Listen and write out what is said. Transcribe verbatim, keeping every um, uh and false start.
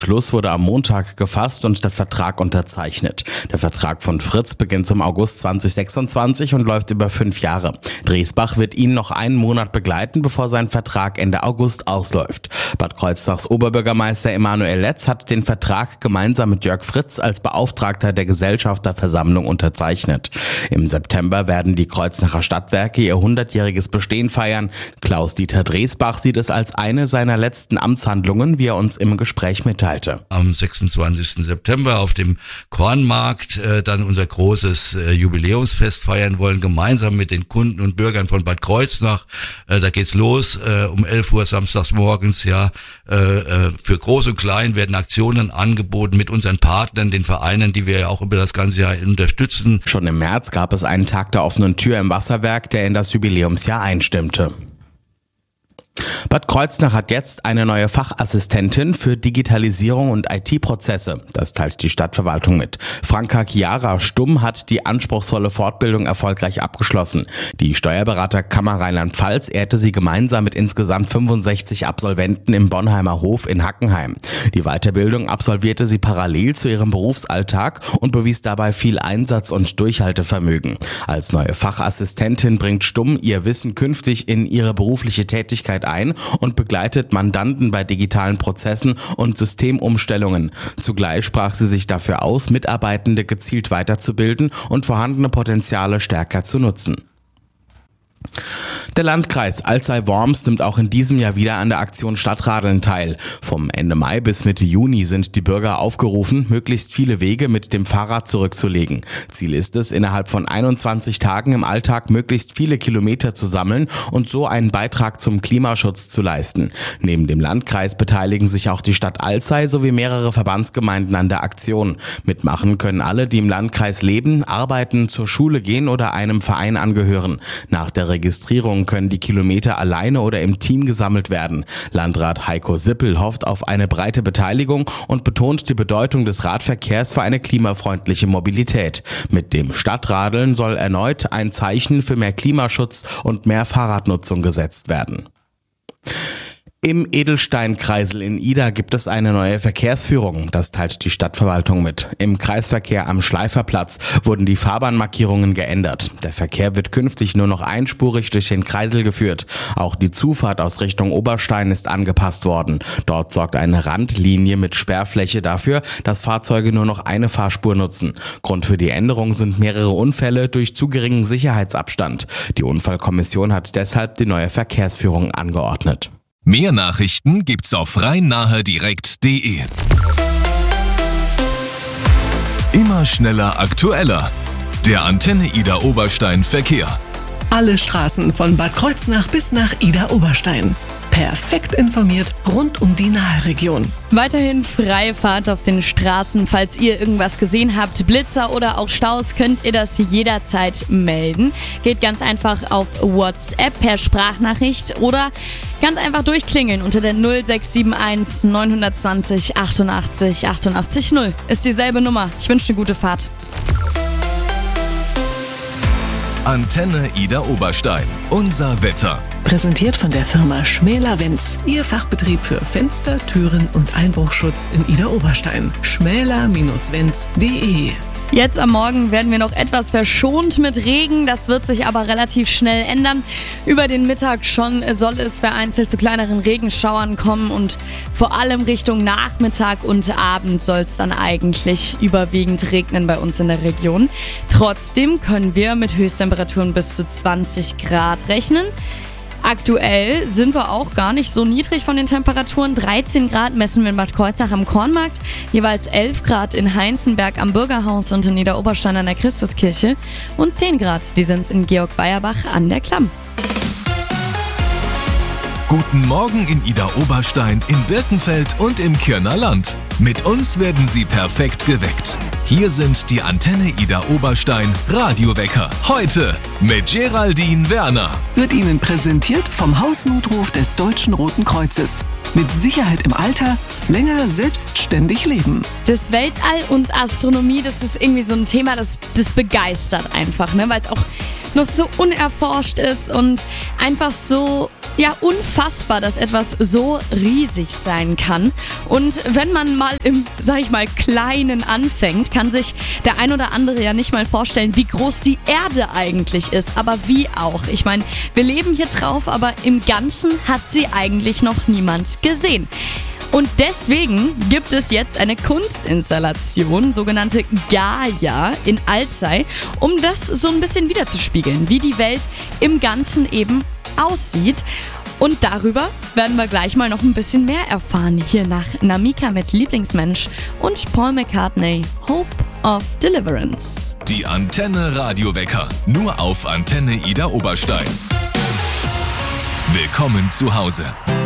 Schluss wurde am Montag gefasst und der Vertrag unterzeichnet. Der Vertrag von Fritz beginnt zum August zwanzig sechsundzwanzig und läuft über fünf Jahre. Dresbach wird ihn noch einen Monat begleiten, bevor sein Vertrag Ende August ausläuft. Bad Kreuznachs Oberbürgermeister Emanuel Letz hat den Vertrag gemeinsam mit Jörg Fritz als Beauftragter der Gesellschafterversammlung unterzeichnet. Im September werden die Kreuznacher Stadtwerke ihr hundertjähriges Bestehen feiern. Klaus-Dieter Dresbach sieht es als eine seiner letzten Amtshandlungen, wie er uns im Gespräch mitteilt. Am sechsundzwanzigsten September auf dem Kornmarkt äh, dann unser großes äh, Jubiläumsfest feiern wollen, gemeinsam mit den Kunden und Bürgern von Bad Kreuznach. Äh, da geht's los äh, um elf Uhr samstags morgens. Ja, äh, äh, für Groß und Klein werden Aktionen angeboten mit unseren Partnern, den Vereinen, die wir ja auch über das ganze Jahr unterstützen. Schon im März gab es einen Tag der offenen Tür im Wasserwerk, der in das Jubiläumsjahr einstimmte. Bad Kreuznach hat jetzt eine neue Fachassistentin für Digitalisierung und I T-Prozesse. Das teilt die Stadtverwaltung mit. Franka Chiara Stumm hat die anspruchsvolle Fortbildung erfolgreich abgeschlossen. Die Steuerberaterkammer Rheinland-Pfalz ehrte sie gemeinsam mit insgesamt fünfundsechzig Absolventen im Bonheimer Hof in Hackenheim. Die Weiterbildung absolvierte sie parallel zu ihrem Berufsalltag und bewies dabei viel Einsatz und Durchhaltevermögen. Als neue Fachassistentin bringt Stumm ihr Wissen künftig in ihre berufliche Tätigkeit ein und begleitet Mandanten bei digitalen Prozessen und Systemumstellungen. Zugleich sprach sie sich dafür aus, Mitarbeitende gezielt weiterzubilden und vorhandene Potenziale stärker zu nutzen. Der Landkreis Alzey-Worms nimmt auch in diesem Jahr wieder an der Aktion Stadtradeln teil. Vom Ende Mai bis Mitte Juni sind die Bürger aufgerufen, möglichst viele Wege mit dem Fahrrad zurückzulegen. Ziel ist es, innerhalb von einundzwanzig Tagen im Alltag möglichst viele Kilometer zu sammeln und so einen Beitrag zum Klimaschutz zu leisten. Neben dem Landkreis beteiligen sich auch die Stadt Alzey sowie mehrere Verbandsgemeinden an der Aktion. Mitmachen können alle, die im Landkreis leben, arbeiten, zur Schule gehen oder einem Verein angehören. Nach der Registrierung können die Kilometer alleine oder im Team gesammelt werden. Landrat Heiko Sippel hofft auf eine breite Beteiligung und betont die Bedeutung des Radverkehrs für eine klimafreundliche Mobilität. Mit dem Stadtradeln soll erneut ein Zeichen für mehr Klimaschutz und mehr Fahrradnutzung gesetzt werden. Im Edelsteinkreisel in Ida gibt es eine neue Verkehrsführung, das teilt die Stadtverwaltung mit. Im Kreisverkehr am Schleiferplatz wurden die Fahrbahnmarkierungen geändert. Der Verkehr wird künftig nur noch einspurig durch den Kreisel geführt. Auch die Zufahrt aus Richtung Oberstein ist angepasst worden. Dort sorgt eine Randlinie mit Sperrfläche dafür, dass Fahrzeuge nur noch eine Fahrspur nutzen. Grund für die Änderung sind mehrere Unfälle durch zu geringen Sicherheitsabstand. Die Unfallkommission hat deshalb die neue Verkehrsführung angeordnet. Mehr Nachrichten gibt's auf rhein-nahe-direkt punkt de. Immer schneller, aktueller. Der Antenne Ida Oberstein Verkehr. Alle Straßen von Bad Kreuznach bis nach Ida Oberstein. Perfekt informiert rund um die Naheregion. Weiterhin freie Fahrt auf den Straßen. Falls ihr irgendwas gesehen habt, Blitzer oder auch Staus, könnt ihr das jederzeit melden. Geht ganz einfach auf WhatsApp per Sprachnachricht oder ganz einfach durchklingeln unter der null sechs sieben eins neun zwei null achtundachtzig achtundachtzig null. Ist dieselbe Nummer. Ich wünsche eine gute Fahrt. Antenne Ida Oberstein. Unser Wetter. Präsentiert von der Firma Schmäler-Wenz. Ihr Fachbetrieb für Fenster, Türen und Einbruchschutz in Ida Oberstein. schmäler Bindestrich wenz punkt de. Jetzt am Morgen werden wir noch etwas verschont mit Regen, das wird sich aber relativ schnell ändern. Über den Mittag schon soll es vereinzelt zu kleineren Regenschauern kommen und vor allem Richtung Nachmittag und Abend soll es dann eigentlich überwiegend regnen bei uns in der Region. Trotzdem können wir mit Höchsttemperaturen bis zu zwanzig Grad rechnen. Aktuell sind wir auch gar nicht so niedrig von den Temperaturen. dreizehn Grad messen wir in Bad Kreuznach am Kornmarkt, jeweils elf Grad in Heinzenberg am Bürgerhaus und in Niederoberstein an der Christuskirche und zehn Grad, die sind in Georg-Weierbach an der Klamm. Guten Morgen in Ida Oberstein, in Birkenfeld und im Kirner Land. Mit uns werden Sie perfekt geweckt. Hier sind die Antenne Ida Oberstein Radiowecker. Heute mit Geraldine Werner. Wird Ihnen präsentiert vom Hausnotruf des Deutschen Roten Kreuzes. Mit Sicherheit im Alter, länger selbstständig leben. Das Weltall und Astronomie, das ist irgendwie so ein Thema, das, das begeistert einfach, ne? Weil es auch noch so unerforscht ist und einfach so Ja, unfassbar, dass etwas so riesig sein kann. Und wenn man mal im, sag ich mal, Kleinen anfängt, kann sich der ein oder andere ja nicht mal vorstellen, wie groß die Erde eigentlich ist. Aber wie auch. Ich meine, wir leben hier drauf, aber im Ganzen hat sie eigentlich noch niemand gesehen. Und deswegen gibt es jetzt eine Kunstinstallation, sogenannte Gaia in Alzey, um das so ein bisschen wiederzuspiegeln, wie die Welt im Ganzen eben aussieht. Und darüber werden wir gleich mal noch ein bisschen mehr erfahren. Hier nach Namika mit Lieblingsmensch und Paul McCartney, Hope of Deliverance. Die Antenne Radiowecker, nur auf Antenne Ida Oberstein. Willkommen zu Hause.